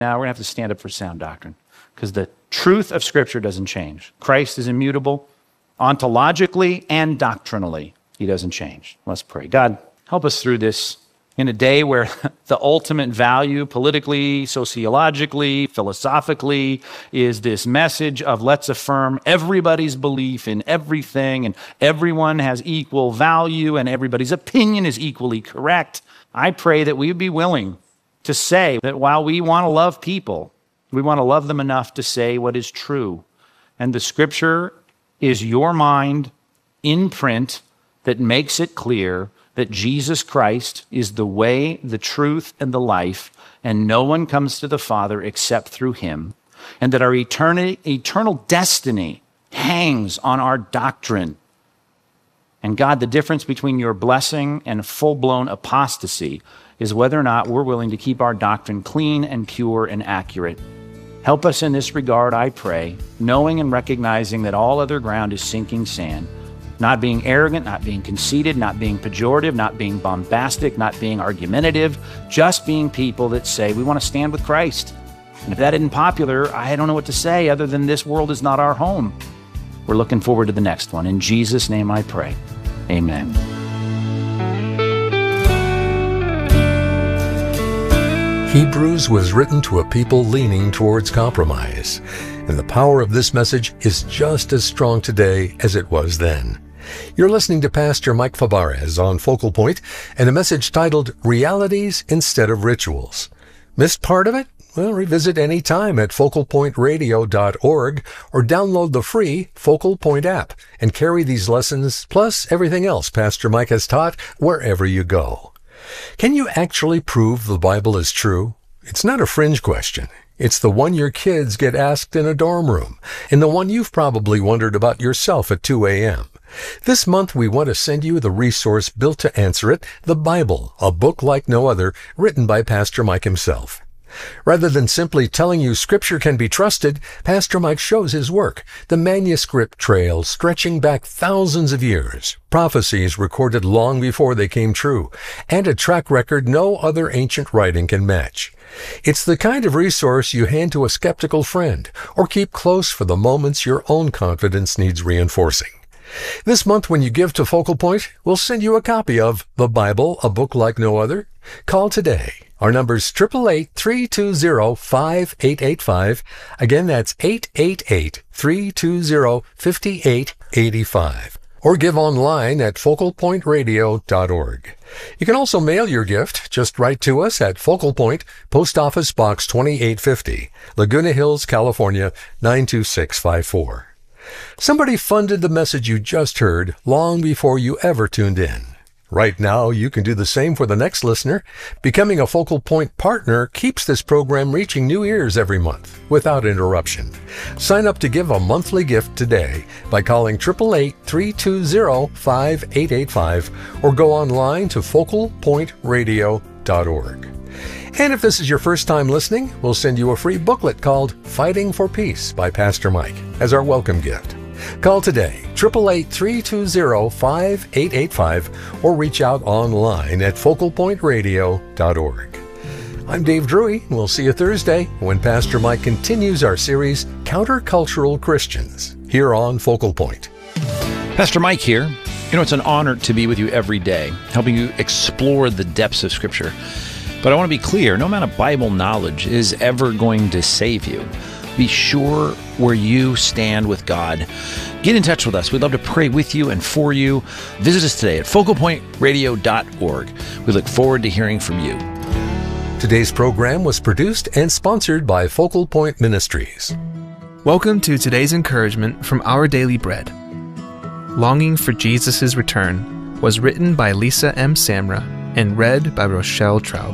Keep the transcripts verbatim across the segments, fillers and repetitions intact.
Now we're going to have to stand up for sound doctrine because the truth of Scripture doesn't change. Christ is immutable ontologically and doctrinally. He doesn't change. Let's pray. God, help us through this in a day where the ultimate value politically, sociologically, philosophically is this message of let's affirm everybody's belief in everything and everyone has equal value and everybody's opinion is equally correct. I pray that we would be willing to say that while we want to love people, we want to love them enough to say what is true. And the Scripture is your mind in print that makes it clear that Jesus Christ is the way, the truth, and the life, and no one comes to the Father except through him, and that our eternity, eternal destiny hangs on our doctrine. And God, the difference between your blessing and full-blown apostasy is whether or not we're willing to keep our doctrine clean and pure and accurate. Help us in this regard, I pray, knowing and recognizing that all other ground is sinking sand, not being arrogant, not being conceited, not being pejorative, not being bombastic, not being argumentative, just being people that say we want to stand with Christ. And if that isn't popular, I don't know what to say other than this world is not our home. We're looking forward to the next one. In Jesus' name I pray. Amen. Hebrews was written to a people leaning towards compromise, and the power of this message is just as strong today as it was then. You're listening to Pastor Mike Fabarez on Focal Point and a message titled Realities Instead of Rituals. Missed part of it? Well, revisit any time at focal point radio dot org or download the free Focal Point app and carry these lessons plus everything else Pastor Mike has taught wherever you go. Can you actually prove the Bible is true? It's not a fringe question. It's the one your kids get asked in a dorm room, and the one you've probably wondered about yourself at two a.m. This month, we want to send you the resource built to answer it, the Bible, a book like no other, written by Pastor Mike himself. Rather than simply telling you Scripture can be trusted, Pastor Mike shows his work, the manuscript trail stretching back thousands of years, prophecies recorded long before they came true, and a track record no other ancient writing can match. It's the kind of resource you hand to a skeptical friend or keep close for the moments your own confidence needs reinforcing. This month, when you give to Focal Point, we'll send you a copy of The Bible, a book like no other. Call today. Our number's eight eight eight, three two zero, five eight eight five. Again, that's eight eight eight, three two zero, five eight eight five. Or give online at focal point radio dot org. You can also mail your gift. Just write to us at Focal Point, Post Office Box twenty-eight fifty, Laguna Hills, California, nine two six five four. Somebody funded the message you just heard long before you ever tuned in. Right now, you can do the same for the next listener. Becoming a Focal Point partner keeps this program reaching new ears every month without interruption. Sign up to give a monthly gift today by calling eight eight eight, three two zero, five eight eight five or go online to focal point radio dot org. And if this is your first time listening, we'll send you a free booklet called Fighting for Peace by Pastor Mike as our welcome gift. Call today, eight eight eight, three two zero, five eight eight five, or reach out online at focal point radio dot org. I'm Dave Drury, and we'll see you Thursday when Pastor Mike continues our series, Countercultural Christians, here on Focal Point. Pastor Mike here. You know, it's an honor to be with you every day, helping you explore the depths of Scripture. But I want to be clear, no amount of Bible knowledge is ever going to save you. Be sure where you stand with God. Get in touch with us. We'd love to pray with you and for you. Visit us today at focal point radio dot org. We look forward to hearing from you. Today's program was produced and sponsored by Focal Point Ministries. Welcome to today's encouragement from Our Daily Bread. Longing for Jesus' Return was written by Lisa M. Samra and read by Rochelle Traub.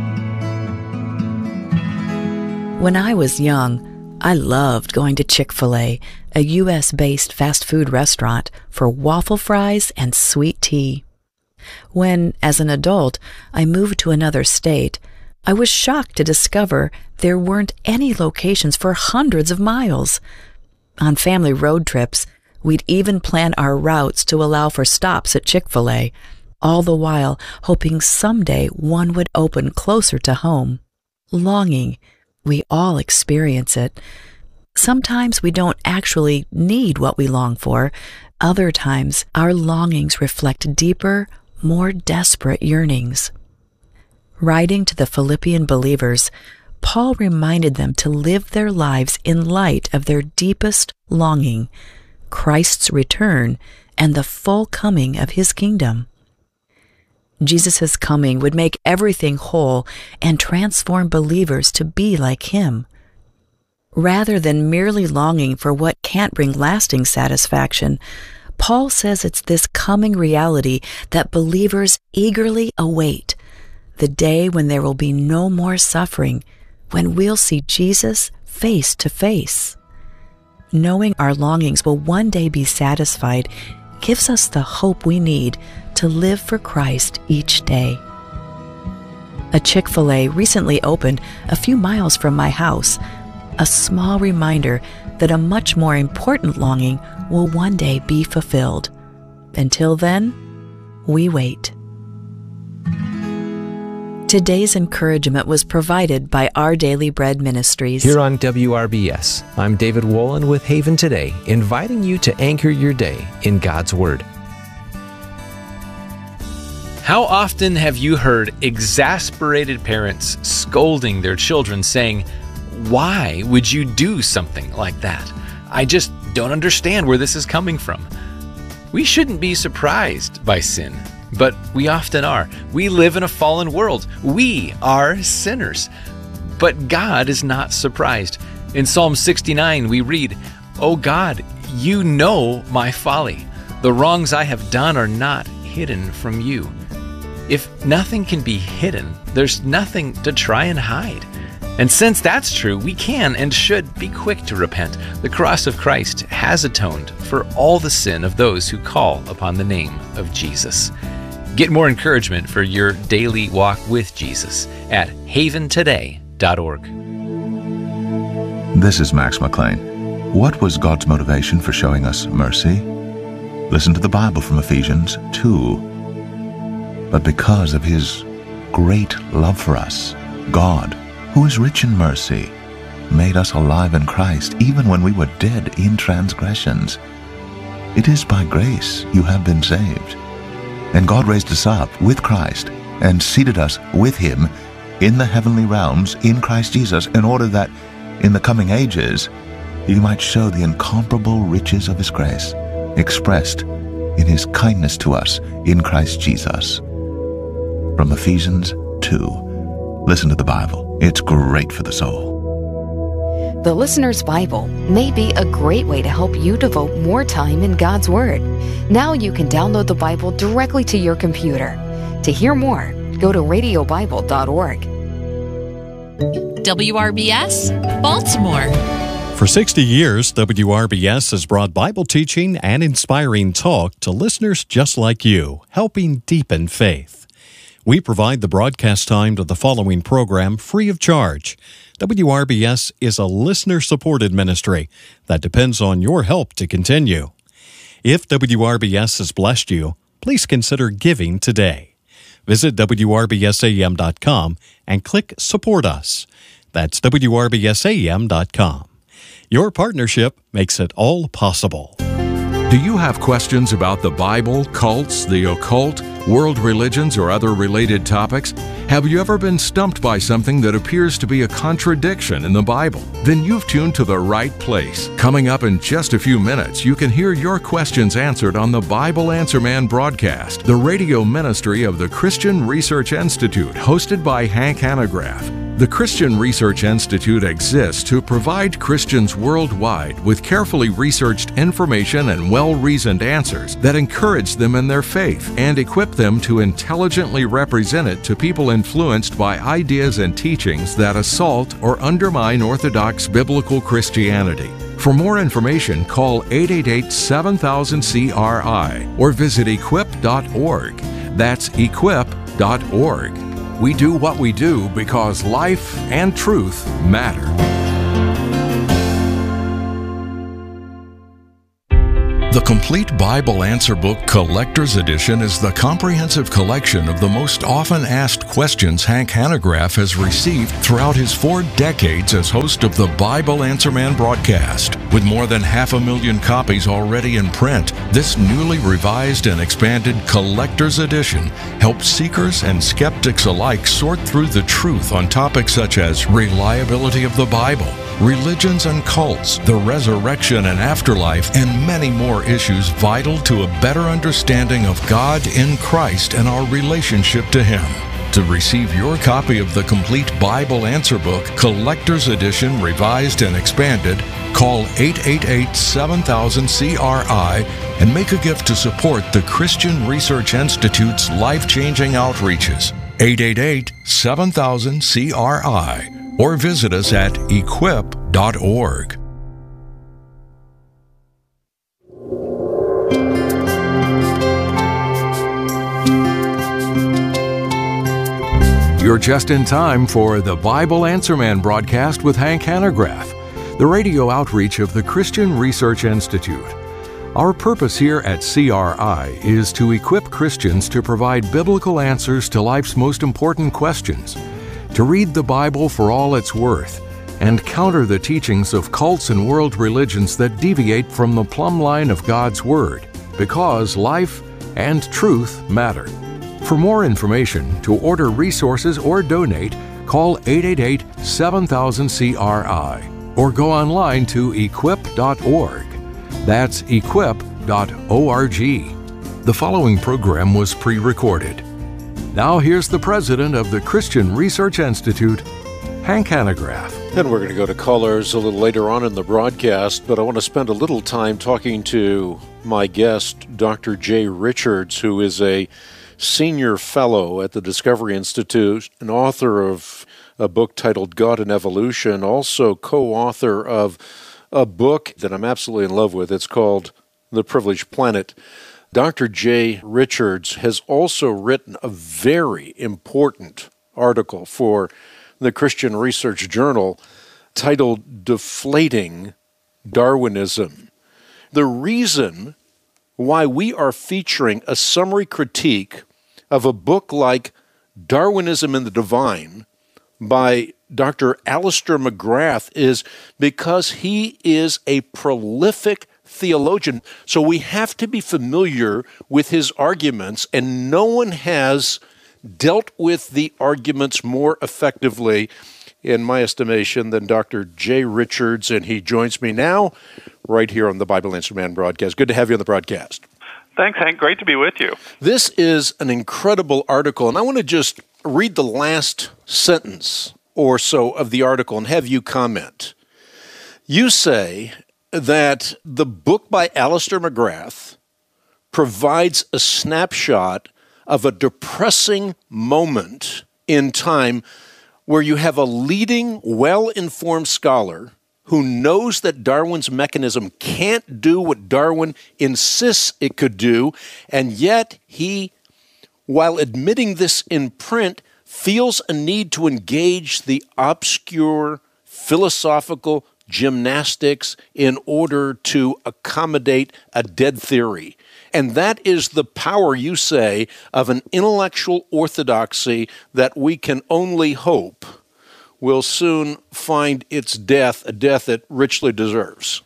When I was young, I loved going to Chick-fil-A, a U S-based fast food restaurant, for waffle fries and sweet tea. When, as an adult, I moved to another state, I was shocked to discover there weren't any locations for hundreds of miles. On family road trips, we'd even plan our routes to allow for stops at Chick-fil-A, all the while hoping someday one would open closer to home. Longing, We all experience it. Sometimes we don't actually need what we long for. Other times, our longings reflect deeper, more desperate yearnings. Writing to the Philippian believers, Paul reminded them to live their lives in light of their deepest longing, Christ's return and the full coming of his kingdom. Jesus' coming would make everything whole and transform believers to be like him. Rather than merely longing for what can't bring lasting satisfaction, Paul says it's this coming reality that believers eagerly await, the day when there will be no more suffering, when we'll see Jesus face to face. Knowing our longings will one day be satisfied gives us the hope we need to live for Christ each day. A Chick-fil-A recently opened a few miles from my house, a small reminder that a much more important longing will one day be fulfilled. Until then, we wait. Today's encouragement was provided by Our Daily Bread Ministries. Here on W R B S, I'm David Wolin with Haven Today, inviting you to anchor your day in God's Word. How often have you heard exasperated parents scolding their children saying, "Why would you do something like that? I just don't understand where this is coming from." We shouldn't be surprised by sin, but we often are. We live in a fallen world. We are sinners. But God is not surprised. In Psalm sixty-nine, we read, "O God, you know my folly. The wrongs I have done are not hidden from you." If nothing can be hidden, there's nothing to try and hide. And since that's true, we can and should be quick to repent. The cross of Christ has atoned for all the sin of those who call upon the name of Jesus. Get more encouragement for your daily walk with Jesus at haven today dot org. This is Max McLean. What was God's motivation for showing us mercy? Listen to the Bible from Ephesians two. But because of his great love for us, God, who is rich in mercy, made us alive in Christ even when we were dead in transgressions. It is by grace you have been saved. And God raised us up with Christ and seated us with him in the heavenly realms in Christ Jesus, in order that in the coming ages he might show the incomparable riches of his grace expressed in his kindness to us in Christ Jesus. From Ephesians two. Listen to the Bible. It's great for the soul. The Listener's Bible may be a great way to help you devote more time in God's Word. Now you can download the Bible directly to your computer. To hear more, go to radio bible dot org. W R B S, Baltimore. For sixty years, W R B S has brought Bible teaching and inspiring talk to listeners just like you, helping deepen faith. We provide the broadcast time to the following program free of charge. W R B S is a listener-supported ministry that depends on your help to continue. If W R B S has blessed you, please consider giving today. Visit W R B S A M dot com and click Support Us. That's W R B S A M dot com. Your partnership makes it all possible. Do you have questions about the Bible, cults, the occult, world religions, or other related topics? Have you ever been stumped by something that appears to be a contradiction in the Bible? Then you've tuned to the right place. Coming up in just a few minutes, you can hear your questions answered on the Bible Answer Man broadcast, the radio ministry of the Christian Research Institute, hosted by Hank Hanegraaff. The Christian Research Institute exists to provide Christians worldwide with carefully researched information and well-reasoned answers that encourage them in their faith and equip them to intelligently represent it to people influenced by ideas and teachings that assault or undermine Orthodox biblical Christianity. For more information, call eight eight eight, seven thousand, C R I or visit equip dot org. That's equip dot org. We do what we do because life and truth matter. The Complete Bible Answer Book Collector's Edition is the comprehensive collection of the most often asked questions Hank Hanegraaff has received throughout his four decades as host of the Bible Answer Man broadcast. With more than half a million copies already in print, this newly revised and expanded Collector's Edition helps seekers and skeptics alike sort through the truth on topics such as reliability of the Bible, religions and cults, the resurrection and afterlife, and many more issues vital to a better understanding of God in Christ and our relationship to Him. To receive your copy of the Complete Bible Answer Book, Collector's Edition, Revised and Expanded, call eight eight eight, seven thousand, C R I and make a gift to support the Christian Research Institute's life-changing outreaches. eight eight eight, seven thousand, C R I. Or visit us at equip dot org. You're just in time for the Bible Answer Man broadcast with Hank Hanegraaff, the radio outreach of the Christian Research Institute. Our purpose here at C R I is to equip Christians to provide biblical answers to life's most important questions, to read the Bible for all it's worth, and counter the teachings of cults and world religions that deviate from the plumb line of God's Word, because life and truth matter. For more information, to order resources or donate, call eight eight eight, seven thousand, C R I or go online to equip dot org. That's equip dot org. The following program was pre-recorded. Now here's the president of the Christian Research Institute, Hank Hanegraaff. And we're going to go to callers a little later on in the broadcast, but I want to spend a little time talking to my guest, Doctor Jay Richards, who is a senior fellow at the Discovery Institute, an author of a book titled God and Evolution, also co-author of a book that I'm absolutely in love with. It's called The Privileged Planet. Doctor Jay Richards has also written a very important article for the Christian Research Journal titled Deflating Darwinism. The reason why we are featuring a summary critique of a book like Darwinism and the Divine by Doctor Alister McGrath is because he is a prolific theologian. So we have to be familiar with his arguments, and no one has dealt with the arguments more effectively, in my estimation, than Doctor Jay Richards, and he joins me now right here on the Bible Answer Man broadcast. Good to have you on the broadcast. Thanks, Hank. Great to be with you. This is an incredible article, and I want to just read the last sentence or so of the article and have you comment. You say that the book by Alister McGrath provides a snapshot of a depressing moment in time where you have a leading, well-informed scholar who knows that Darwin's mechanism can't do what Darwin insists it could do, and yet he, while admitting this in print, feels a need to engage the obscure philosophical gymnastics in order to accommodate a dead theory. And that is the power, you say, of an intellectual orthodoxy that we can only hope will soon find its death, a death it richly deserves.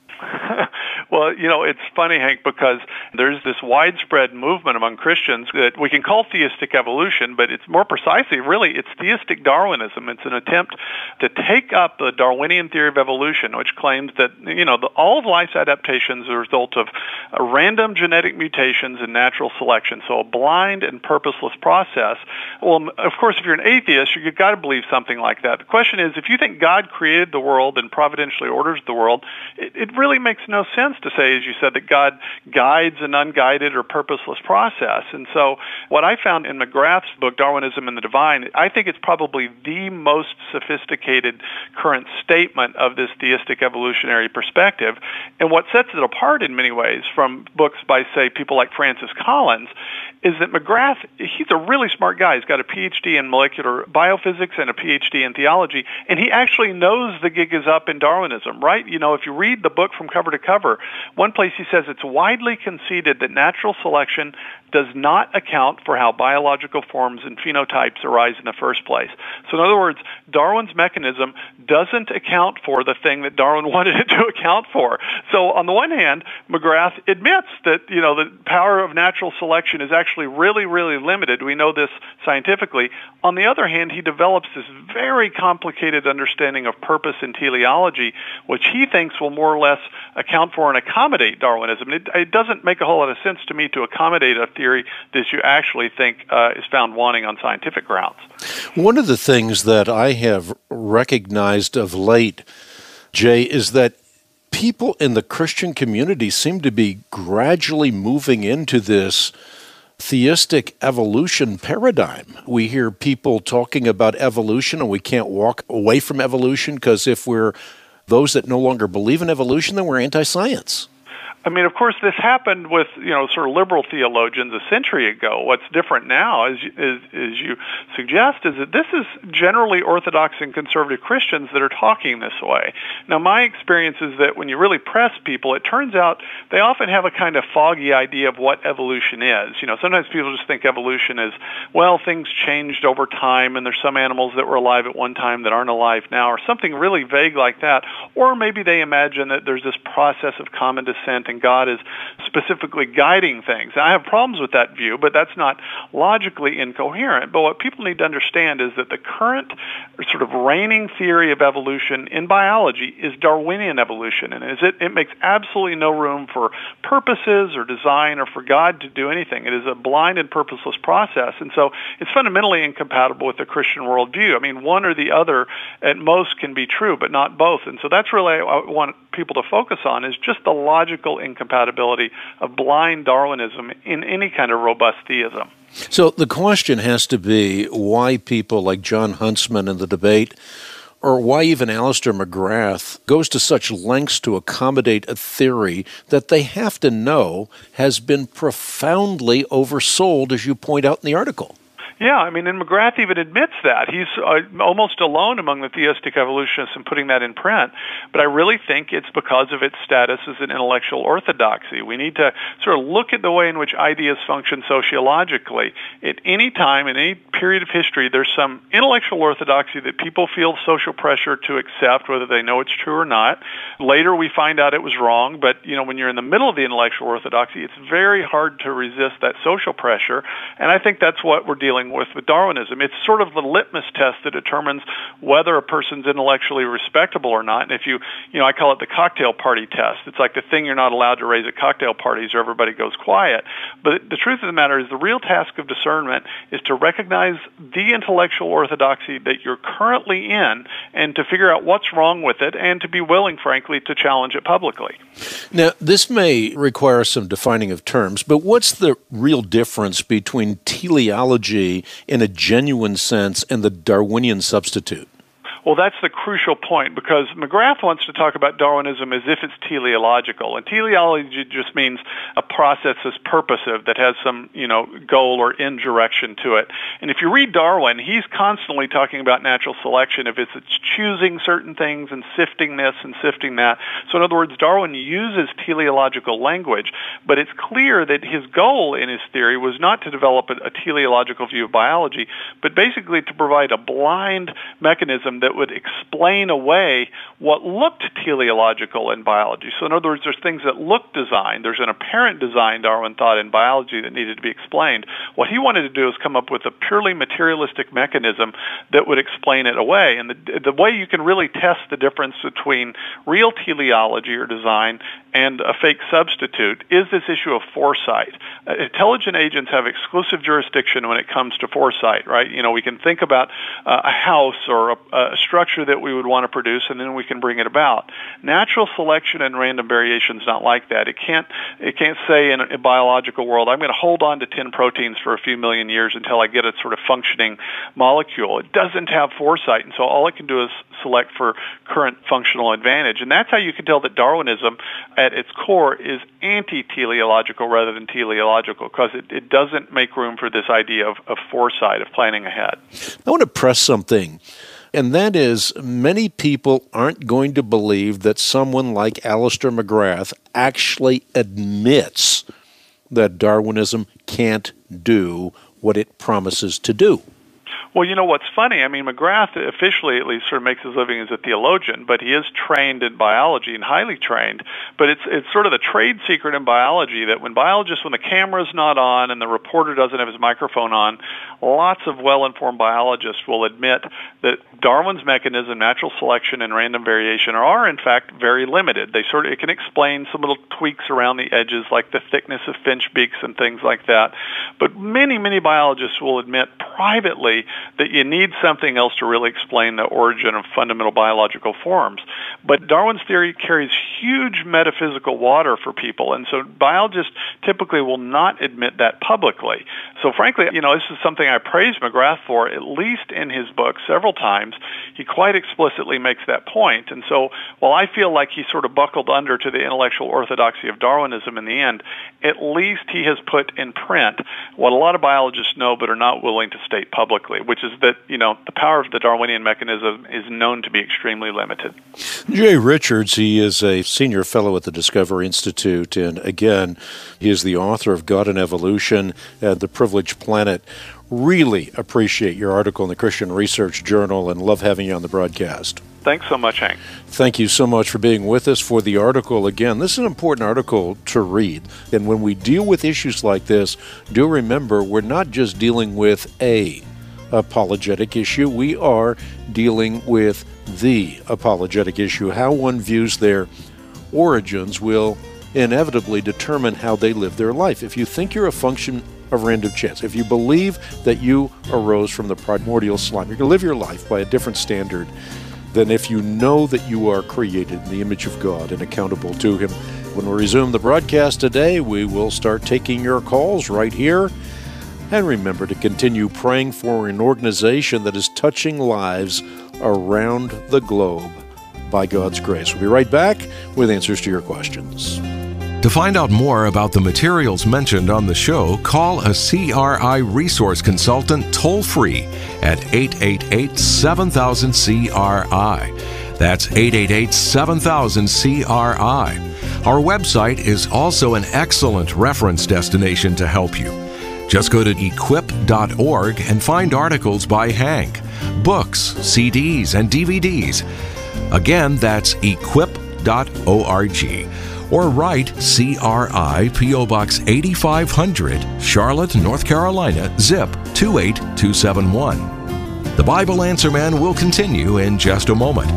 Well, you know, it's funny, Hank, because there's this widespread movement among Christians that we can call theistic evolution, but it's more precisely, really, it's theistic Darwinism. It's an attempt to take up the Darwinian theory of evolution, which claims that, you know, the, all of life's adaptations are a result of uh, random genetic mutations and natural selection, so a blind and purposeless process. Well, of course, if you're an atheist, you've got to believe something like that. The question is, if you think God created the world and providentially orders the world, it, it really makes no sense to say, as you said, that God guides an unguided or purposeless process. And so what I found in McGrath's book, Darwinism and the Divine, I think it's probably the most sophisticated current statement of this theistic evolutionary perspective. And what sets it apart in many ways from books by, say, people like Francis Collins is that McGrath, he's a really smart guy. He's got a P H D in molecular biophysics and a P H D in theology, and he actually knows the gig is up in Darwinism, right? You know, if you read the book from cover to cover, One place he says it's widely conceded that natural selection does not account for how biological forms and phenotypes arise in the first place. So in other words, Darwin's mechanism doesn't account for the thing that Darwin wanted it to account for. So on the one hand, McGrath admits that, you know, the power of natural selection is actually really, really limited. We know this scientifically. On the other hand, he develops this very complicated understanding of purpose and teleology, which he thinks will more or less account for and accommodate Darwinism. It, it doesn't make a whole lot of sense to me to accommodate a theory that you actually think uh, is found wanting on scientific grounds. One of the things that I have recognized of late, Jay, is that people in the Christian community seem to be gradually moving into this theistic evolution paradigm. We hear people talking about evolution, and we can't walk away from evolution because if we're those that no longer believe in evolution, then we're anti-science. I mean, of course, this happened with, you know, sort of liberal theologians a century ago. What's different now, as, as, as you suggest, is that this is generally Orthodox and conservative Christians that are talking this way. Now, my experience is that when you really press people, it turns out they often have a kind of foggy idea of what evolution is. You know, sometimes people just think evolution is, well, things changed over time, and there's some animals that were alive at one time that aren't alive now, or something really vague like that. Or maybe they imagine that there's this process of common descent and God is specifically guiding things. I have problems with that view, but that's not logically incoherent. But what people need to understand is that the current sort of reigning theory of evolution in biology is Darwinian evolution, and is it, it makes absolutely no room for purposes or design or for God to do anything. It is a blind and purposeless process, and so it's fundamentally incompatible with the Christian worldview. I mean, one or the other at most can be true, but not both. And so that's really what I want people to focus on, is just the logical incompatibility of blind Darwinism in any kind of robust theism. So the question has to be why people like John Huntsman in the debate, or why even Alistair McGrath, goes to such lengths to accommodate a theory that they have to know has been profoundly oversold, as you point out in the article. Yeah, I mean, and McGrath even admits that. He's uh, almost alone among the theistic evolutionists in putting that in print. But I really think it's because of its status as an intellectual orthodoxy. We need to sort of look at the way in which ideas function sociologically. At any time, in any period of history, there's some intellectual orthodoxy that people feel social pressure to accept, whether they know it's true or not. Later, we find out it was wrong. But, you know, when you're in the middle of the intellectual orthodoxy, it's very hard to resist that social pressure. And I think that's what we're dealing with with Darwinism. It's sort of the litmus test that determines whether a person's intellectually respectable or not. And if you, you know, I call it the cocktail party test. It's like the thing you're not allowed to raise at cocktail parties or everybody goes quiet. But the truth of the matter is the real task of discernment is to recognize the intellectual orthodoxy that you're currently in and to figure out what's wrong with it and to be willing, frankly, to challenge it publicly. Now, this may require some defining of terms, but what's the real difference between teleology in a genuine sense and the Darwinian substitute? Well, that's the crucial point, because McGrath wants to talk about Darwinism as if it's teleological. And teleology just means a process that's purposive, that has some, you know, goal or end direction to it. And if you read Darwin, he's constantly talking about natural selection, if it's, it's choosing certain things and sifting this and sifting that. So in other words, Darwin uses teleological language, but it's clear that his goal in his theory was not to develop a, a teleological view of biology, but basically to provide a blind mechanism that would explain away what looked teleological in biology. So in other words, there's things that look designed. There's an apparent design, Darwin thought, in biology that needed to be explained. What he wanted to do is come up with a purely materialistic mechanism that would explain it away. And the, the way you can really test the difference between real teleology or design and a fake substitute is this issue of foresight. Uh, intelligent agents have exclusive jurisdiction when it comes to foresight, right? You know, we can think about uh, a house or a, a structure that we would want to produce, and then we can bring it about. Natural selection and random variation is not like that. It can't it can't say in a, a biological world, I'm going to hold on to ten proteins for a few million years until I get a sort of functioning molecule. It doesn't have foresight, and so all it can do is select for current functional advantage. And that's how you can tell that Darwinism, at its core, is anti-teleological rather than teleological, because it, it doesn't make room for this idea of, of foresight, of planning ahead. I want to press something and that is many people aren't going to believe that someone like Alister McGrath actually admits that Darwinism can't do what it promises to do. Well, you know what's funny? I mean, McGrath officially at least sort of makes his living as a theologian, but he is trained in biology and highly trained. But it's it's sort of the trade secret in biology that when biologists, when the camera's not on and the reporter doesn't have his microphone on, lots of well-informed biologists will admit that Darwin's mechanism, natural selection and random variation, are in fact very limited. They sort of it can explain some little tweaks around the edges, like the thickness of finch beaks and things like that. But many, many biologists will admit privately that you need something else to really explain the origin of fundamental biological forms. But Darwin's theory carries huge metaphysical water for people, and so biologists typically will not admit that publicly. So frankly, you know, this is something I praise McGrath for, at least in his book several times. He quite explicitly makes that point. And so while I feel like he sort of buckled under to the intellectual orthodoxy of Darwinism in the end, at least he has put in print what a lot of biologists know but are not willing to state publicly, which is that, you know, the power of the Darwinian mechanism is known to be extremely limited. Jay Richards, he is a senior fellow at the Discovery Institute, and again, he is the author of God and Evolution and The Privileged Planet. Really appreciate your article in the Christian Research Journal and love having you on the broadcast. Thanks so much, Hank. Thank you so much for being with us for the article. Again, this is an important article to read. And when we deal with issues like this, do remember we're not just dealing with a apologetic issue. We are dealing with the apologetic issue. How one views their origins will inevitably determine how they live their life. If you think you're a function of random chance, if you believe that you arose from the primordial slime, you're going to live your life by a different standard than if you know that you are created in the image of God and accountable to Him. When we resume the broadcast today, we will start taking your calls right here. And remember to continue praying for an organization that is touching lives around the globe by God's grace. We'll be right back with answers to your questions. To find out more about the materials mentioned on the show, call a C R I resource consultant toll-free at eight eight eight, seven thousand, C R I. That's eight eight eight, seven thousand, C R I. Our website is also an excellent reference destination to help you. Just go to equip dot org and find articles by Hank, books, C Ds, and D V Ds. Again, that's equip dot org. Or write C R I, P O Box eighty-five hundred, Charlotte, North Carolina, zip two eight two seven one. The Bible Answer Man will continue in just a moment.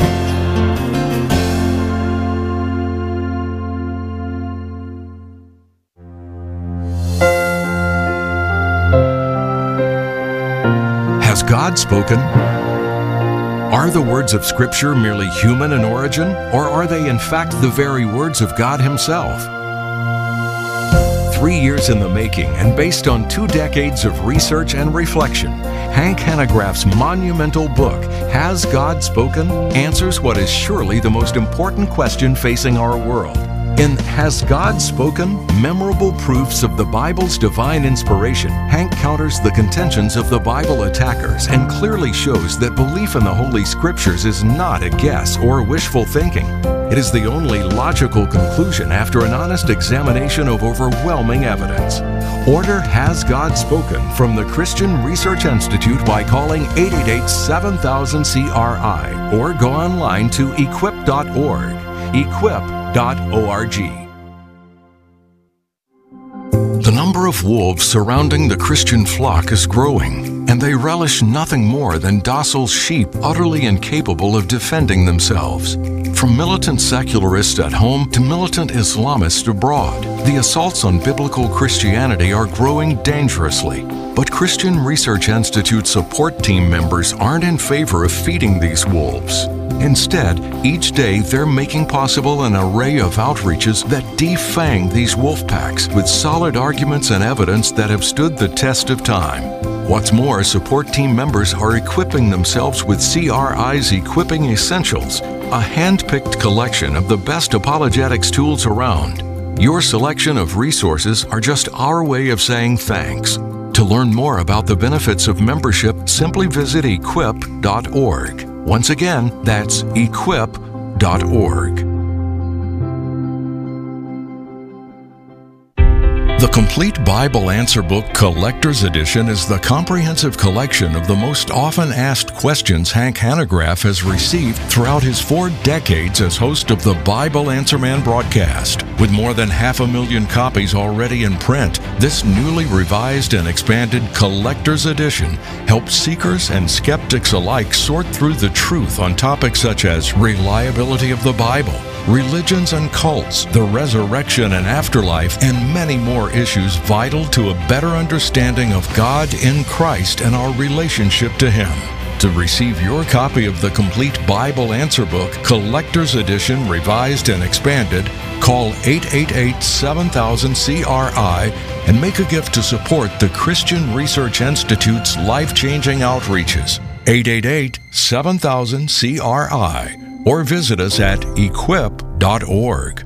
Has God spoken? Are the words of Scripture merely human in origin, or are they in fact the very words of God Himself? Three years in the making and based on two decades of research and reflection, Hank Hanegraaff's monumental book, Has God Spoken?, answers what is surely the most important question facing our world. In Has God Spoken? Memorable Proofs of the Bible's Divine Inspiration, Hank counters the contentions of the Bible attackers and clearly shows that belief in the Holy Scriptures is not a guess or wishful thinking. It is the only logical conclusion after an honest examination of overwhelming evidence. Order Has God Spoken from the Christian Research Institute by calling eight eight eight, seven thousand, C R I or go online to equip dot org. equip dot org. The number of wolves surrounding the Christian flock is growing, and they relish nothing more than docile sheep utterly incapable of defending themselves. From militant secularists at home to militant Islamists abroad, the assaults on biblical Christianity are growing dangerously. But Christian Research Institute support team members aren't in favor of feeding these wolves. Instead, each day they're making possible an array of outreaches that defang these wolf packs with solid arguments and evidence that have stood the test of time. What's more, support team members are equipping themselves with C R I's Equipping Essentials, a hand-picked collection of the best apologetics tools around. Your selection of resources are just our way of saying thanks. To learn more about the benefits of membership, simply visit equip dot org. Once again, that's equip dot org. The Complete Bible Answer Book Collector's Edition is the comprehensive collection of the most often asked questions Hank Hanegraaff has received throughout his four decades as host of the Bible Answer Man broadcast. With more than half a million copies already in print, this newly revised and expanded Collector's Edition helps seekers and skeptics alike sort through the truth on topics such as reliability of the Bible, religions and cults, the resurrection and afterlife, and many more issues vital to a better understanding of God in Christ and our relationship to Him. To receive your copy of the Complete Bible Answer Book, Collector's Edition, Revised and Expanded, call eight eight eight, seven thousand, C R I and make a gift to support the Christian Research Institute's life-changing outreaches. eight eight eight, seven thousand, C R I or visit us at equip dot org.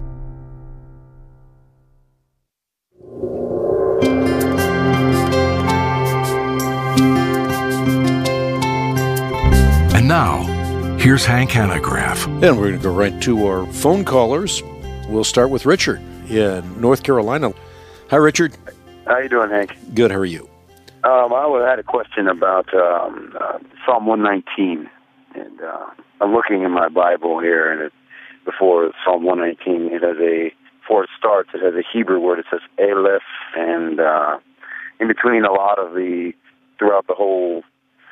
And now, here's Hank Hanegraaff. And we're going to go right to our phone callers. We'll start with Richard in North Carolina. Hi, Richard. How you doing, Hank? Good. How are you? Um, I had a question about um, uh, Psalm one nineteen. And uh, I'm looking in my Bible here, and it, before Psalm one nineteen, it has a, before it starts, it has a Hebrew word. It says Aleph, and uh, in between a lot of the, throughout the whole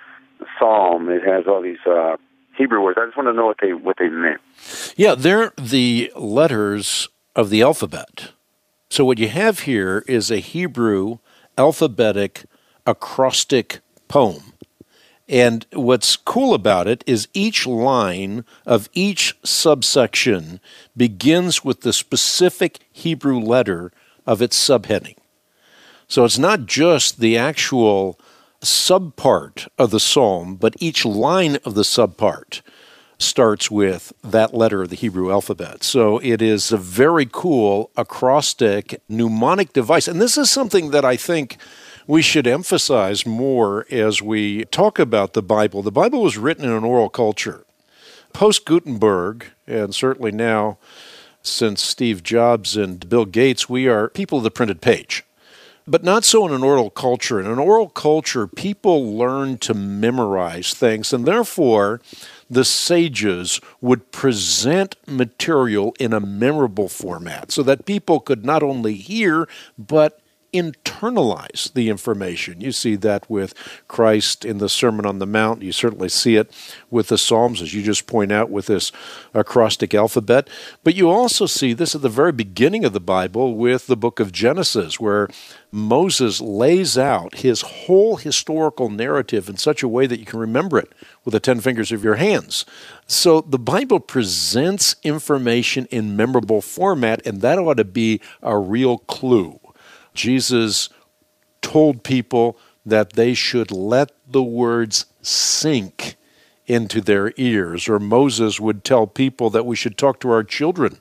Psalm, it has all these uh, Hebrew words. I just want to know what they what they meant. Yeah, they're the letters of the alphabet. So what you have here is a Hebrew alphabetic acrostic poem. And what's cool about it is each line of each subsection begins with the specific Hebrew letter of its subheading. So it's not just the actual subpart of the psalm, but each line of the subpart starts with that letter of the Hebrew alphabet. So it is a very cool acrostic mnemonic device. And this is something that I think we should emphasize more as we talk about the Bible. The Bible was written in an oral culture. Post-Gutenberg, and certainly now since Steve Jobs and Bill Gates, we are people of the printed page. But not so in an oral culture. In an oral culture, people learn to memorize things, and therefore the sages would present material in a memorable format so that people could not only hear, but internalize the information. You see that with Christ in the Sermon on the Mount. You certainly see it with the Psalms, as you just point out, with this acrostic alphabet. But you also see this at the very beginning of the Bible with the book of Genesis, where Moses lays out his whole historical narrative in such a way that you can remember it with the ten fingers of your hands. So the Bible presents information in memorable format, and that ought to be a real clue. Jesus told people that they should let the words sink into their ears, or Moses would tell people that we should talk to our children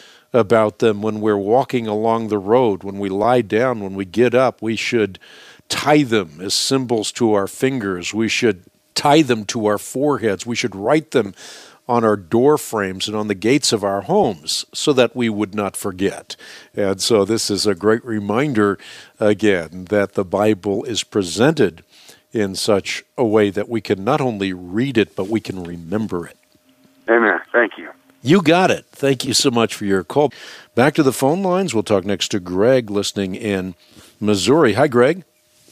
about them when we're walking along the road, when we lie down, when we get up. We should tie them as symbols to our fingers. We should tie them to our foreheads. We should write them on our door frames and on the gates of our homes so that we would not forget. And so this is a great reminder, again, that the Bible is presented in such a way that we can not only read it, but we can remember it. Amen. Thank you. You got it. Thank you so much for your call. Back to the phone lines. We'll talk next to Greg, listening in Missouri. Hi, Greg.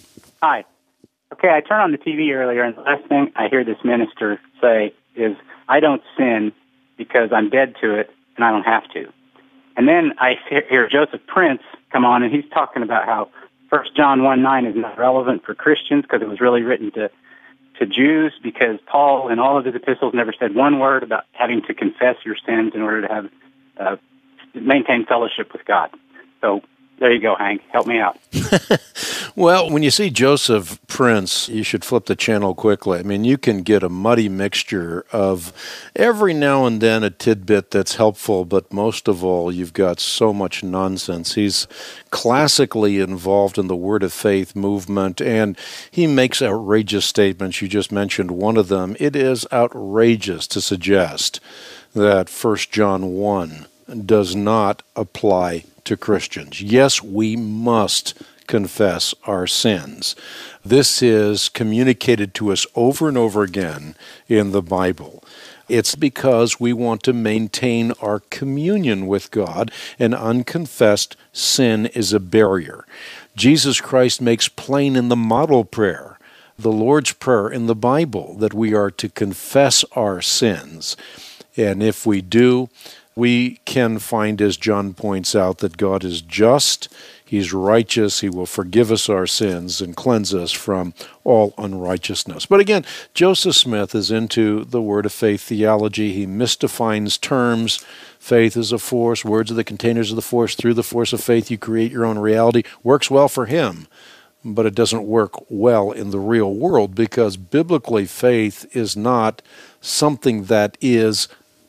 Hi. Okay, I turned on the T V earlier, and the last thing I hear this minister say is, I don't sin because I'm dead to it and I don't have to. And then I hear Joseph Prince come on, and he's talking about how First John one nine is not relevant for Christians because it was really written to, to Jews, because Paul in all of his epistles never said one word about having to confess your sins in order to have uh, maintain fellowship with God. So There you go, Hank. Help me out. Well, when you see Joseph Prince, you should flip the channel quickly. I mean, you can get a muddy mixture of every now and then a tidbit that's helpful, but most of all, you've got so much nonsense. He's classically involved in the Word of Faith movement, and he makes outrageous statements. You just mentioned one of them. It is outrageous to suggest that First John one does not apply to Christians. Yes, we must confess our sins. This is communicated to us over and over again in the Bible. It's because we want to maintain our communion with God, and unconfessed sin is a barrier. Jesus Christ makes plain in the model prayer, the Lord's Prayer in the Bible, that we are to confess our sins. And if we do, we can find, as John points out, that God is just, He's righteous, He will forgive us our sins and cleanse us from all unrighteousness. But again, Joseph Smith is into the Word of Faith theology. He misdefines terms. Faith is a force. Words are the containers of the force. Through the force of faith, you create your own reality. Works well for him, but it doesn't work well in the real world, because biblically faith is not something that is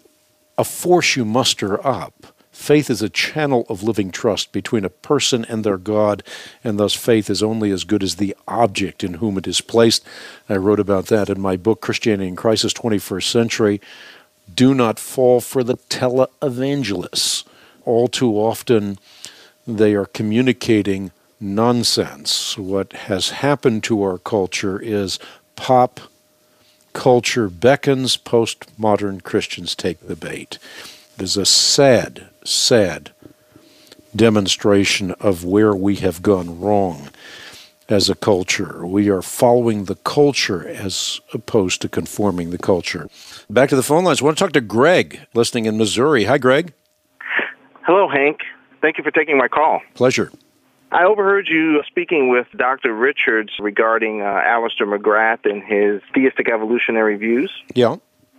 a force you muster up. Faith is a channel of living trust between a person and their God, and thus faith is only as good as the object in whom it is placed. I wrote about that in my book, Christianity in Crisis, twenty-first Century. Do not fall for the televangelists. All too often, they are communicating nonsense. What has happened to our culture is pop culture beckons, postmodern Christians take the bait. It is a sad, sad demonstration of where we have gone wrong as a culture. We are following the culture as opposed to conforming the culture. Back to the phone lines. I want to talk to Greg, listening in Missouri. Hi, Greg. Hello, Hank. Thank you for taking my call. Pleasure. I overheard you speaking with Doctor Richards regarding uh, Alistair McGrath and his theistic evolutionary views. Yeah.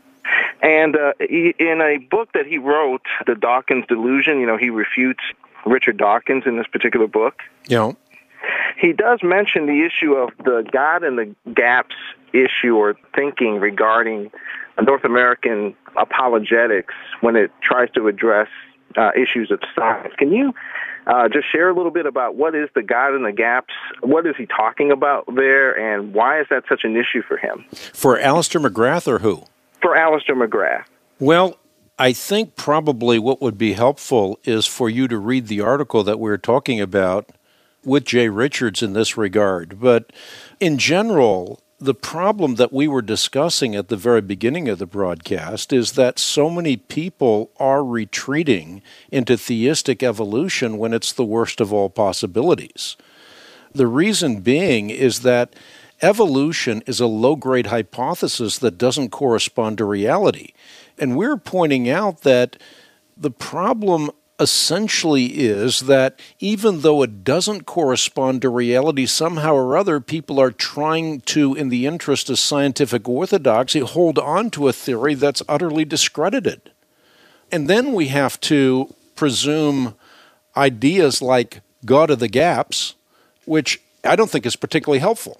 And uh, he, in a book that he wrote, The Dawkins Delusion, you know, he refutes Richard Dawkins in this particular book. Yeah. He does mention the issue of the God and the gaps issue or thinking regarding North American apologetics when it tries to address uh, issues of science. Can you uh, just share a little bit about what is the God and the gaps? What is he talking about there, and why is that such an issue for him? For Alistair McGrath or who? For Alistair McGrath. Well, I think probably what would be helpful is for you to read the article that we're talking about with Jay Richards in this regard. But in general, the problem that we were discussing at the very beginning of the broadcast is that so many people are retreating into theistic evolution when it's the worst of all possibilities. The reason being is that evolution is a low-grade hypothesis that doesn't correspond to reality. And we're pointing out that the problem essentially is that even though it doesn't correspond to reality, somehow or other, people are trying to, in the interest of scientific orthodoxy, hold on to a theory that's utterly discredited. And then we have to presume ideas like God of the gaps, which I don't think is particularly helpful.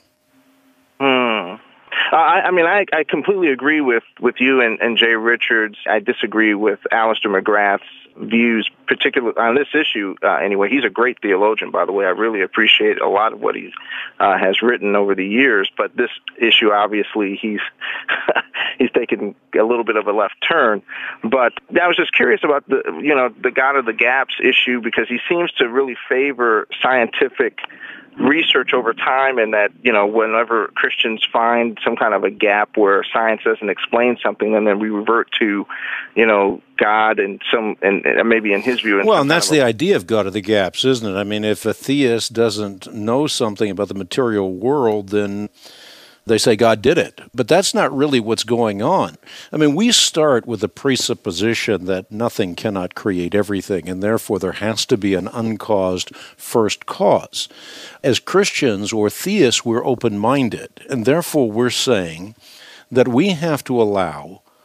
Hmm. Uh, I, I mean, I, I completely agree with, with you and, and Jay Richards. I disagree with Alistair McGrath's views, particularly on this issue. Uh, anyway, he's a great theologian, by the way. I really appreciate a lot of what he uh, has written over the years. But this issue, obviously, he's he's taken a little bit of a left turn. But I was just curious about the, you know, the God of the gaps issue, because he seems to really favor scientific research over time, and that, you know, whenever Christians find some kind of a gap where science doesn't explain something, and then we revert to, you know, God and some, and, and maybe in his view. Well, and that's the idea of God of the gaps, isn't it? I mean, if a theist doesn't know something about the material world, then they say God did it. But that's not really what's going on. I mean, we start with the presupposition that nothing cannot create everything, and therefore there has to be an uncaused first cause. As Christians or theists, we're open-minded, and therefore we're saying that we have to allow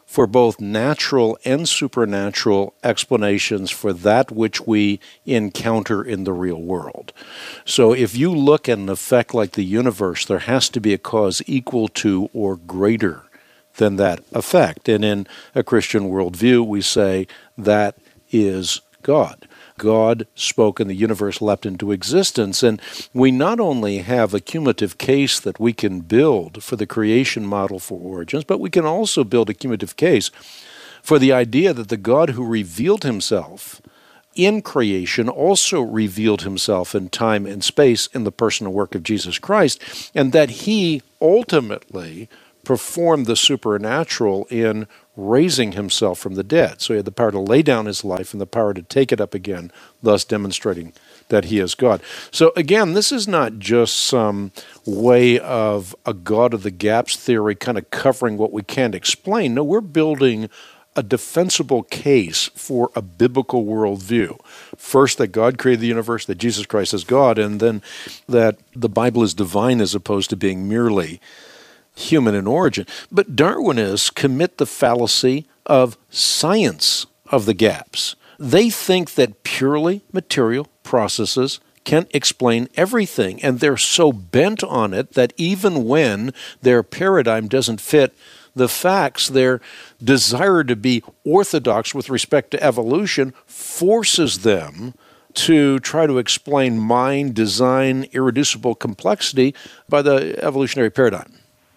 for both natural and supernatural explanations for that which we encounter in the real world. So if you look at an effect like the universe, there has to be a cause equal to or greater than that effect. And in a Christian worldview, we say that is God. God spoke and the universe leapt into existence. And we not only have a cumulative case that we can build for the creation model for origins, but we can also build a cumulative case for the idea that the God who revealed himself in creation also revealed himself in time and space in the person and work of Jesus Christ, and that he ultimately performed the supernatural in raising himself from the dead. So he had the power to lay down his life and the power to take it up again, thus demonstrating that he is God. So again, this is not just some way of a God of the gaps theory kind of covering what we can't explain. No, we're building a defensible case for a biblical worldview. First, that God created the universe, that Jesus Christ is God, and then that the Bible is divine as opposed to being merely human in origin. But Darwinists commit the fallacy of science of the gaps. They think that purely material processes can explain everything, and they're so bent on it that even when their paradigm doesn't fit the facts, their desire to be orthodox with respect to evolution forces them to try to explain mind, design, irreducible complexity by the evolutionary paradigm.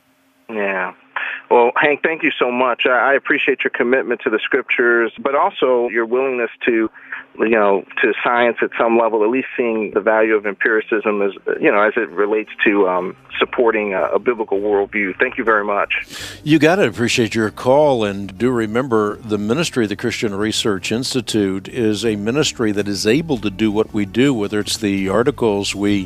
Yeah. Well, Hank, thank you so much. I appreciate your commitment to the scriptures, but also your willingness to, you know, to science at some level, at least seeing the value of empiricism as, you know, as it relates to um, supporting a, a biblical worldview. Thank you very much. You got to appreciate your call, and do remember the ministry of the Christian Research Institute is a ministry that is able to do what we do, whether it's the articles we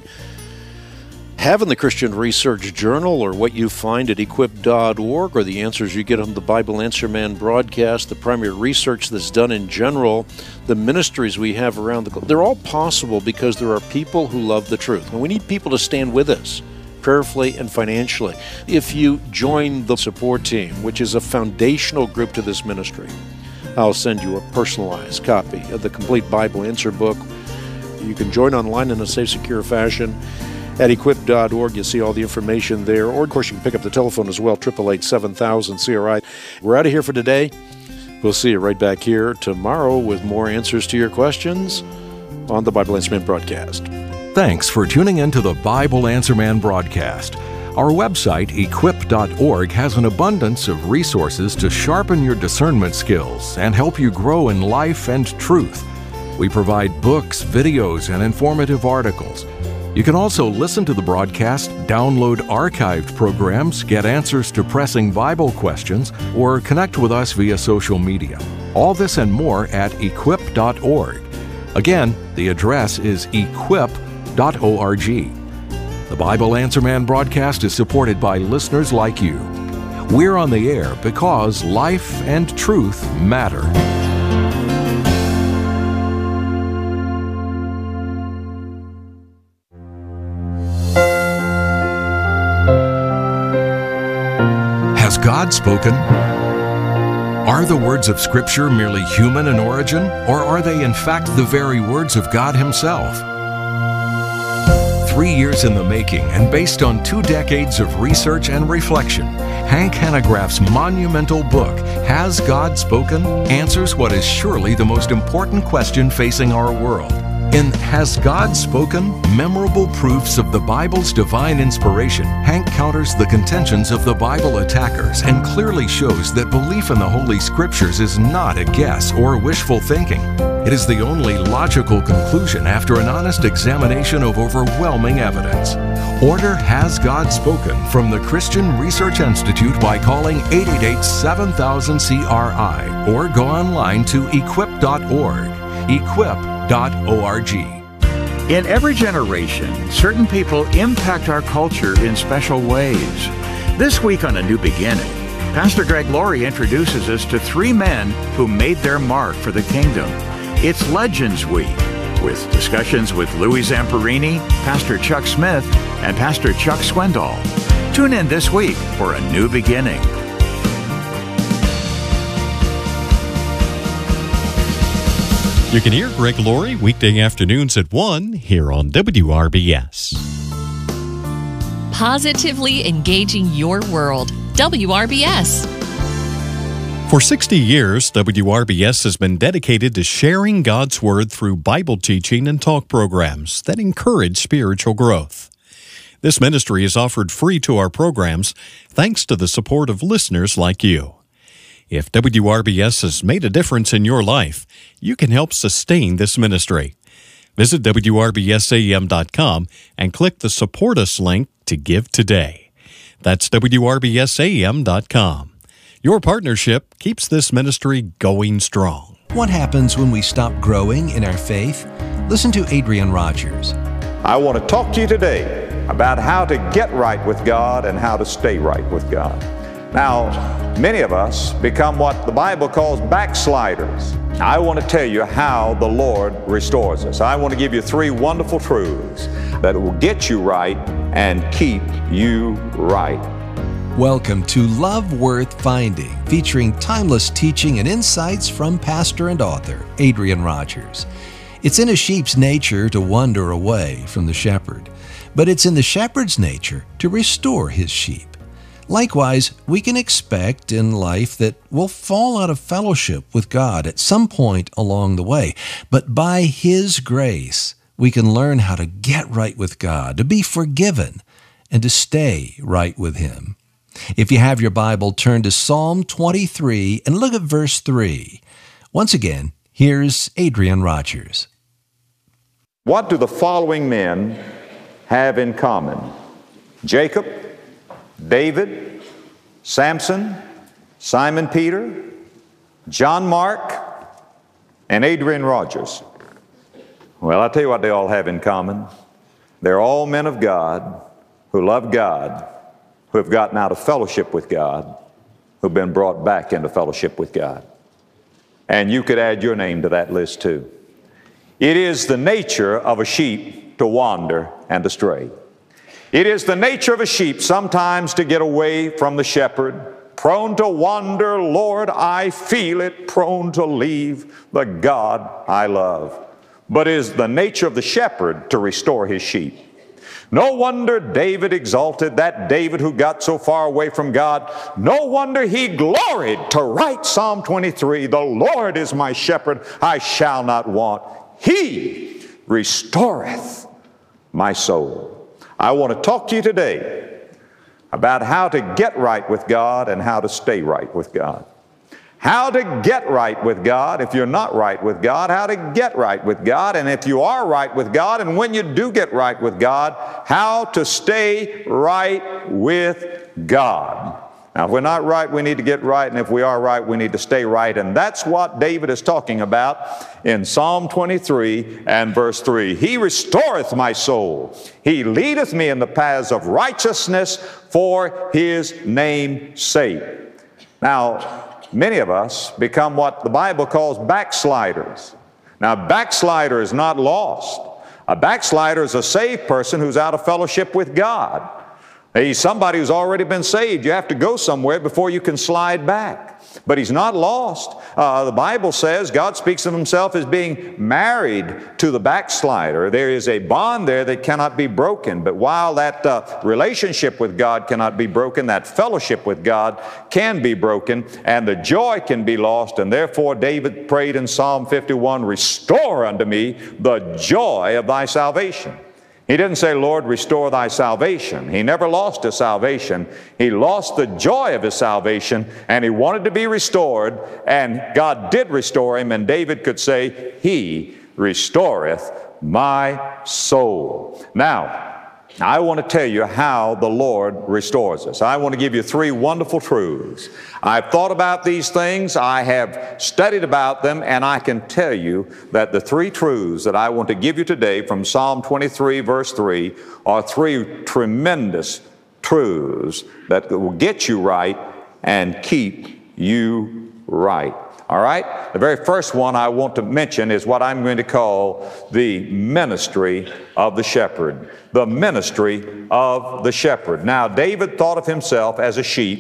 have in the Christian Research Journal, or what you find at equip dot org, or the answers you get on the Bible Answer Man broadcast, the primary research that's done in general, the ministries we have around the globe. They're all possible because there are people who love the truth. And we need people to stand with us prayerfully and financially. If you join the support team, which is a foundational group to this ministry, I'll send you a personalized copy of the complete Bible Answer book. You can join online in a safe, secure fashion. At equip dot org, you see all the information there. Or, of course, you can pick up the telephone as well, eight eight eight, seven thousand, C R I. We're out of here for today. We'll see you right back here tomorrow with more answers to your questions on the Bible Answer Man broadcast. Thanks for tuning in to the Bible Answer Man broadcast. Our website, equip dot org, has an abundance of resources to sharpen your discernment skills and help you grow in life and truth. We provide books, videos, and informative articles. You can also listen to the broadcast, download archived programs, get answers to pressing Bible questions, or connect with us via social media. All this and more at equip dot org. Again, the address is equip dot org. The Bible Answer Man broadcast is supported by listeners like you. We're on the air because life and truth matter. Has God spoken? Are the words of Scripture merely human in origin, or are they in fact the very words of God Himself? Three years in the making and based on two decades of research and reflection, Hank Hanegraaff's monumental book, Has God Spoken?, answers what is surely the most important question facing our world. In Has God Spoken? Memorable Proofs of the Bible's Divine Inspiration, Hank counters the contentions of the Bible attackers and clearly shows that belief in the Holy Scriptures is not a guess or wishful thinking. It is the only logical conclusion after an honest examination of overwhelming evidence. Order Has God Spoken from the Christian Research Institute by calling eight eight eight, seven thousand, C R I or go online to equip dot org. equip dot org. In every generation, certain people impact our culture in special ways. This week on A New Beginning, Pastor Greg Laurie introduces us to three men who made their mark for the kingdom. It's Legends Week, with discussions with Louis Zamperini, Pastor Chuck Smith, and Pastor Chuck Swindoll. Tune in this week for A New Beginning. You can hear Greg Laurie weekday afternoons at one here on W R B S. Positively engaging your world. W R B S. For sixty years, W R B S has been dedicated to sharing God's Word through Bible teaching and talk programs that encourage spiritual growth. This ministry is offered free to our programs thanks to the support of listeners like you. If W R B S has made a difference in your life, you can help sustain this ministry. Visit W R B S A M dot com and click the Support Us link to give today. That's W R B S A M dot com. Your partnership keeps this ministry going strong. What happens when we stop growing in our faith? Listen to Adrian Rogers. I want to talk to you today about how to get right with God and how to stay right with God. Now, many of us become what the Bible calls backsliders. I want to tell you how the Lord restores us. I want to give you three wonderful truths that will get you right and keep you right. Welcome to Love Worth Finding, featuring timeless teaching and insights from pastor and author Adrian Rogers. It's in a sheep's nature to wander away from the shepherd, but it's in the shepherd's nature to restore his sheep. Likewise, we can expect in life that we'll fall out of fellowship with God at some point along the way, but by His grace, we can learn how to get right with God, to be forgiven, and to stay right with Him. If you have your Bible, turn to Psalm twenty-three and look at verse three. Once again, here's Adrian Rogers. What do the following men have in common? Jacob, David, Samson, Simon Peter, John Mark, and Adrian Rogers. Well, I'll tell you what they all have in common. They're all men of God who love God, who have gotten out of fellowship with God, who've been brought back into fellowship with God. And you could add your name to that list too. It is the nature of a sheep to wander and to stray. It is the nature of a sheep sometimes to get away from the shepherd, prone to wander, Lord, I feel it, prone to leave the God I love. But it is the nature of the shepherd to restore his sheep. No wonder David exalted, that David who got so far away from God. No wonder he gloried to write Psalm twenty-three, the Lord is my shepherd, I shall not want. He restoreth my soul. I want to talk to you today about how to get right with God and how to stay right with God. How to get right with God if you're not right with God, how to get right with God, and if you are right with God, and when you do get right with God, how to stay right with God. Now, if we're not right, we need to get right, and if we are right, we need to stay right, and that's what David is talking about in Psalm twenty-three and verse three. He restoreth my soul. He leadeth me in the paths of righteousness for His name's sake. Now, many of us become what the Bible calls backsliders. Now, a backslider is not lost. A backslider is a saved person who's out of fellowship with God. He's somebody who's already been saved. You have to go somewhere before you can slide back. But he's not lost. Uh, the Bible says God speaks of Himself as being married to the backslider. There is a bond there that cannot be broken. But while that uh, relationship with God cannot be broken, that fellowship with God can be broken, and the joy can be lost. And therefore David prayed in Psalm fifty-one, restore unto me the joy of thy salvation. He didn't say, Lord, restore thy salvation. He never lost his salvation. He lost the joy of his salvation, and he wanted to be restored, and God did restore him, and David could say, He restoreth my soul. Now, I want to tell you how the Lord restores us. I want to give you three wonderful truths. I've thought about these things, I have studied about them, and I can tell you that the three truths that I want to give you today from Psalm twenty-three, verse three, are three tremendous truths that will get you right and keep you right. All right? The very first one I want to mention is what I'm going to call the ministry of the shepherd. The ministry of the shepherd. Now, David thought of himself as a sheep,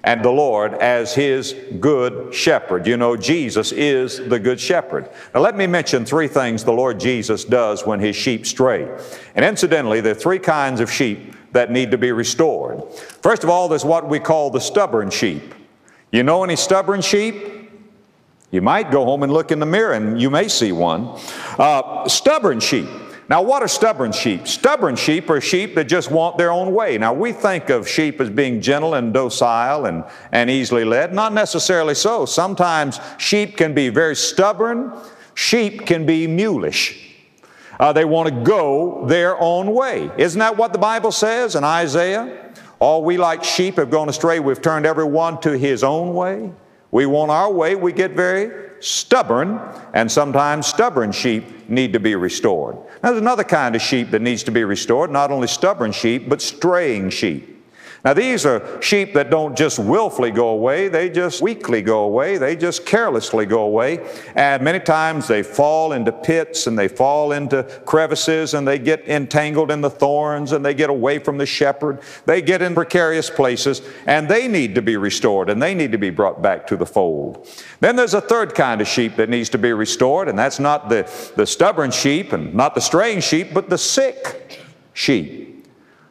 and the Lord as his good shepherd. You know, Jesus is the good shepherd. Now let me mention three things the Lord Jesus does when his sheep stray. And incidentally, there are three kinds of sheep that need to be restored. First of all, there's what we call the stubborn sheep. You know any stubborn sheep? You might go home and look in the mirror and you may see one. Uh, stubborn sheep. Now, what are stubborn sheep? Stubborn sheep are sheep that just want their own way. Now, we think of sheep as being gentle and docile and, and easily led. Not necessarily so. Sometimes sheep can be very stubborn. Sheep can be mulish. Uh, they want to go their own way. Isn't that what the Bible says in Isaiah? All we like sheep have gone astray. We've turned every one to his own way. We want our way. We get very stubborn, and sometimes stubborn sheep need to be restored. Now, there's another kind of sheep that needs to be restored, not only stubborn sheep, but straying sheep. Now, these are sheep that don't just willfully go away, they just weakly go away, they just carelessly go away, and many times they fall into pits and they fall into crevices and they get entangled in the thorns and they get away from the shepherd. They get in precarious places and they need to be restored and they need to be brought back to the fold. Then there's a third kind of sheep that needs to be restored, and that's not the, the stubborn sheep and not the straying sheep, but the sick sheep.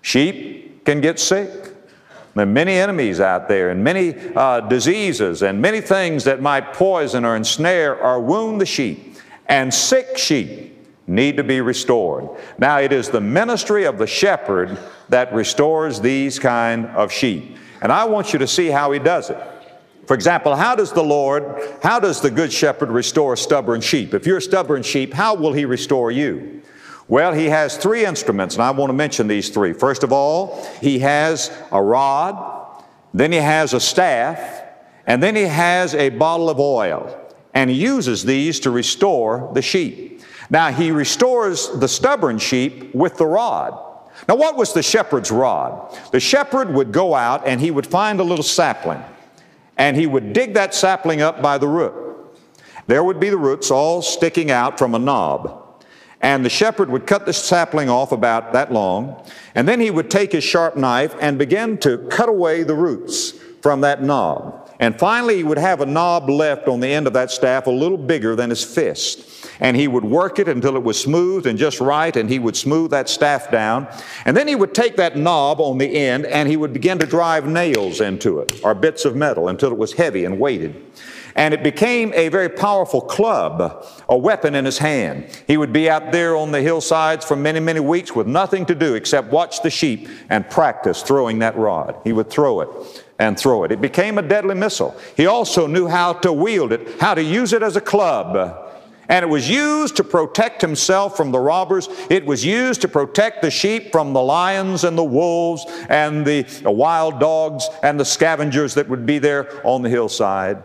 Sheep can get sick. There are many enemies out there and many uh, diseases and many things that might poison or ensnare or wound the sheep. And sick sheep need to be restored. Now, it is the ministry of the shepherd that restores these kind of sheep. And I want you to see how he does it. For example, how does the Lord, how does the good shepherd restore stubborn sheep? If you're a stubborn sheep, how will he restore you? Well, he has three instruments, and I want to mention these three. First of all, he has a rod, then he has a staff, and then he has a bottle of oil. And he uses these to restore the sheep. Now, he restores the stubborn sheep with the rod. Now, what was the shepherd's rod? The shepherd would go out and he would find a little sapling, and he would dig that sapling up by the root. There would be the roots all sticking out from a knob. And the shepherd would cut the sapling off about that long, and then he would take his sharp knife and begin to cut away the roots from that knob. And finally, he would have a knob left on the end of that staff a little bigger than his fist. And he would work it until it was smooth and just right, and he would smooth that staff down. And then he would take that knob on the end, and he would begin to drive nails into it, or bits of metal, until it was heavy and weighted. And it became a very powerful club, a weapon in his hand. He would be out there on the hillsides for many, many weeks with nothing to do except watch the sheep and practice throwing that rod. He would throw it and throw it. It became a deadly missile. He also knew how to wield it, how to use it as a club. And it was used to protect himself from the robbers. It was used to protect the sheep from the lions and the wolves and the wild dogs and the scavengers that would be there on the hillside.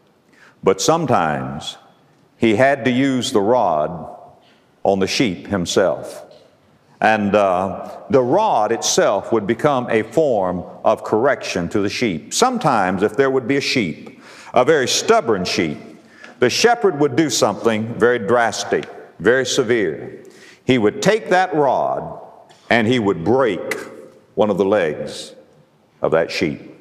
But sometimes he had to use the rod on the sheep himself. And uh, the rod itself would become a form of correction to the sheep. Sometimes if there would be a sheep, a very stubborn sheep, the shepherd would do something very drastic, very severe. He would take that rod and he would break one of the legs of that sheep.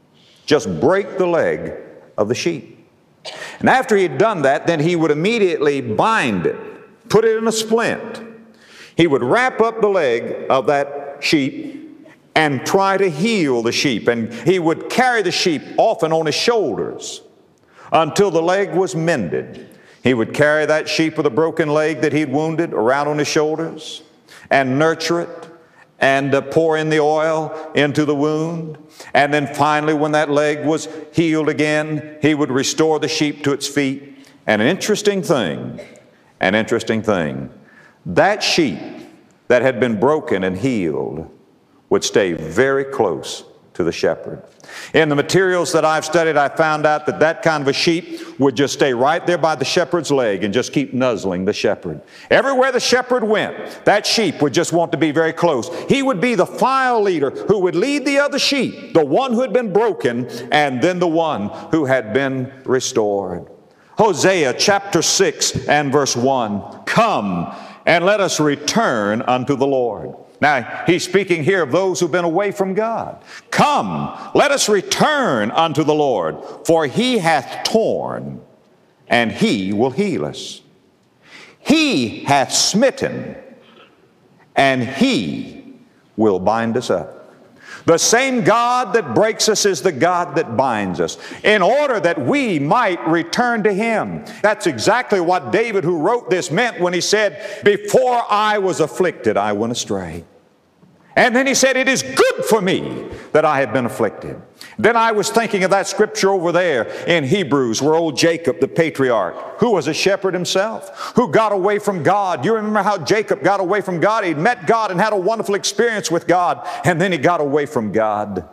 Just break the leg of the sheep. And after he had done that, then he would immediately bind it, put it in a splint. He would wrap up the leg of that sheep and try to heal the sheep. And he would carry the sheep often on his shoulders until the leg was mended. He would carry that sheep with a broken leg that he'd wounded around on his shoulders and nurture it and uh, pour in the oil into the wound. And then finally, when that leg was healed again, he would restore the sheep to its feet. And an interesting thing, an interesting thing, that sheep that had been broken and healed would stay very close to the shepherd. In the materials that I've studied, I found out that that kind of a sheep would just stay right there by the shepherd's leg and just keep nuzzling the shepherd. Everywhere the shepherd went, that sheep would just want to be very close. He would be the file leader who would lead the other sheep, the one who had been broken, and then the one who had been restored. Hosea chapter six and verse one, "Come, and let us return unto the Lord. Now, he's speaking here of those who've been away from God. Come, let us return unto the Lord, for he hath torn, and he will heal us. He hath smitten, and he will bind us up. The same God that breaks us is the God that binds us, in order that we might return to him. That's exactly what David, who wrote this, meant when he said, before I was afflicted, I went astray. And then he said, it is good for me that I have been afflicted. Then I was thinking of that scripture over there in Hebrews, where old Jacob, the patriarch, who was a shepherd himself, who got away from God. You remember how Jacob got away from God? He met God and had a wonderful experience with God, and then he got away from God.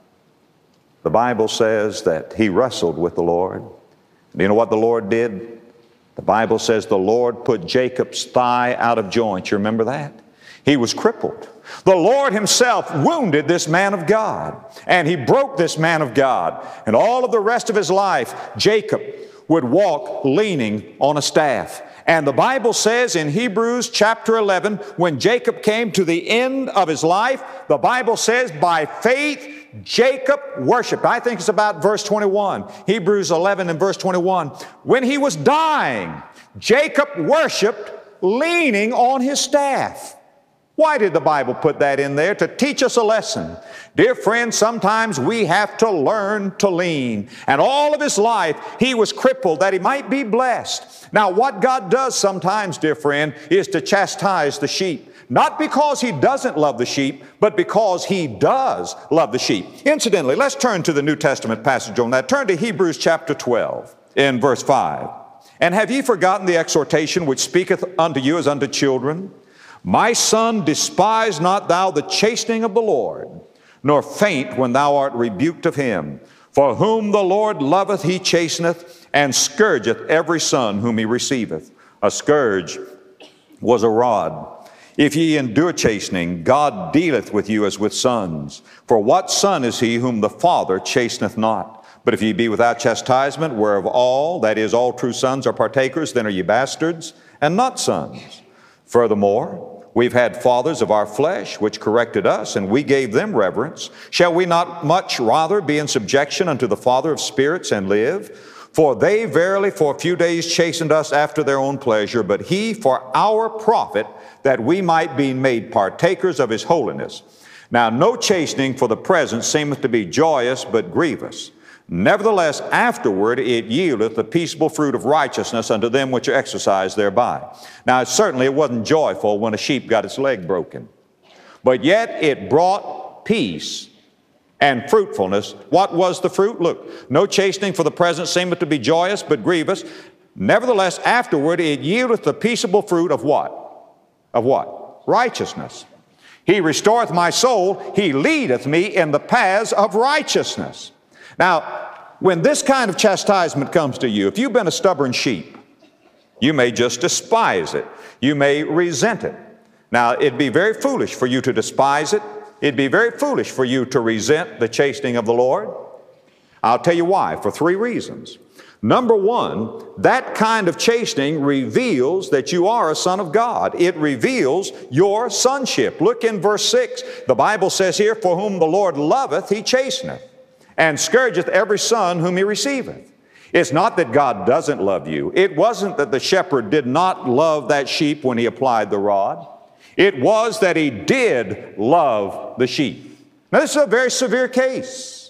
The Bible says that he wrestled with the Lord. Do you know what the Lord did? The Bible says the Lord put Jacob's thigh out of joint. You remember that? He was crippled. The Lord himself wounded this man of God, and he broke this man of God. And all of the rest of his life, Jacob would walk leaning on a staff. And the Bible says in Hebrews chapter eleven, when Jacob came to the end of his life, the Bible says, by faith Jacob worshiped. I think it's about verse twenty-one. Hebrews eleven and verse twenty-one. When he was dying, Jacob worshiped leaning on his staff. Why did the Bible put that in there? To teach us a lesson. Dear friends, sometimes we have to learn to lean. And all of his life, he was crippled that he might be blessed. Now, what God does sometimes, dear friend, is to chastise the sheep. Not because he doesn't love the sheep, but because he does love the sheep. Incidentally, let's turn to the New Testament passage on that. Turn to Hebrews chapter twelve in verse five. And have ye forgotten the exhortation which speaketh unto you as unto children? My son, despise not thou the chastening of the Lord, nor faint when thou art rebuked of him. For whom the Lord loveth he chasteneth, and scourgeth every son whom he receiveth. A scourge was a rod. If ye endure chastening, God dealeth with you as with sons. For what son is he whom the Father chasteneth not? But if ye be without chastisement, whereof all, that is, all true sons are partakers, then are ye bastards, and not sons. Furthermore, we've had fathers of our flesh, which corrected us, and we gave them reverence. Shall we not much rather be in subjection unto the Father of spirits and live? For they verily for a few days chastened us after their own pleasure, but he for our profit, that we might be made partakers of his holiness. Now no chastening for the present seemeth to be joyous, but grievous. Nevertheless, afterward it yieldeth the peaceable fruit of righteousness unto them which are exercised thereby. Now, certainly it wasn't joyful when a sheep got its leg broken, but yet it brought peace and fruitfulness. What was the fruit? Look, no chastening for the present seemeth to be joyous, but grievous. Nevertheless, afterward it yieldeth the peaceable fruit of what? Of what? Righteousness. He restoreth my soul. He leadeth me in the paths of righteousness. Now, when this kind of chastisement comes to you, if you've been a stubborn sheep, you may just despise it. You may resent it. Now, it'd be very foolish for you to despise it. It'd be very foolish for you to resent the chastening of the Lord. I'll tell you why, for three reasons. Number one, that kind of chastening reveals that you are a son of God. It reveals your sonship. Look in verse six. The Bible says here, for whom the Lord loveth, he chasteneth, and scourgeth every son whom he receiveth. It's not that God doesn't love you. It wasn't that the shepherd did not love that sheep when he applied the rod. It was that he did love the sheep. Now, this is a very severe case.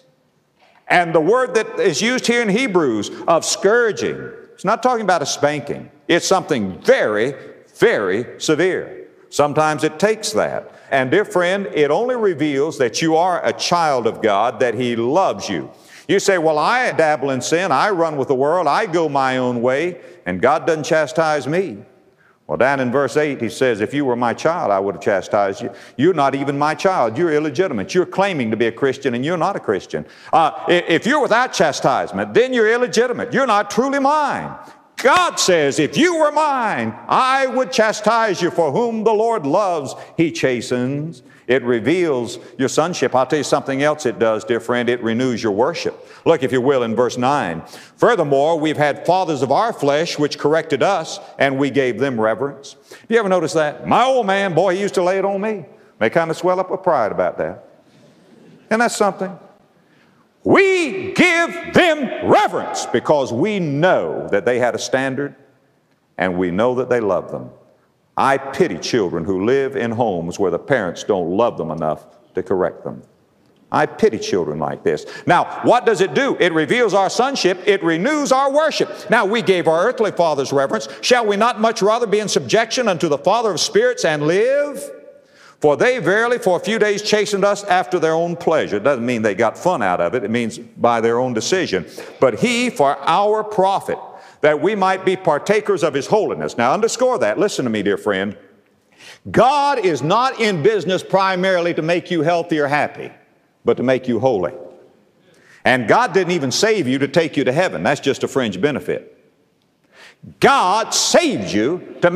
And the word that is used here in Hebrews of scourging, it's not talking about a spanking. It's something very, very severe. Sometimes it takes that. And dear friend, it only reveals that you are a child of God, that he loves you. You say, well, I dabble in sin, I run with the world, I go my own way, and God doesn't chastise me. Well, down in verse eight, he says, if you were my child, I would have chastised you. You're not even my child. You're illegitimate. You're claiming to be a Christian, and you're not a Christian. Uh, if you're without chastisement, then you're illegitimate. You're not truly mine. God says, if you were mine, I would chastise you. For whom the Lord loves, he chastens. It reveals your sonship. I'll tell you something else it does, dear friend. It renews your worship. Look, if you will, in verse nine. Furthermore, we've had fathers of our flesh which corrected us, and we gave them reverence. You ever notice that? My old man, boy, he used to lay it on me. They kind of swell up with pride about that. And that's something. We give them reverence because we know that they had a standard and we know that they love them. I pity children who live in homes where the parents don't love them enough to correct them. I pity children like this. Now, what does it do? It reveals our sonship. It renews our worship. Now, we gave our earthly fathers reverence. Shall we not much rather be in subjection unto the Father of spirits and live? For they verily for a few days chastened us after their own pleasure. It doesn't mean they got fun out of it. It means by their own decision. But he for our profit, that we might be partakers of his holiness. Now, underscore that. Listen to me, dear friend. God is not in business primarily to make you healthy or happy, but to make you holy. And God didn't even save you to take you to heaven. That's just a fringe benefit. God saved you to make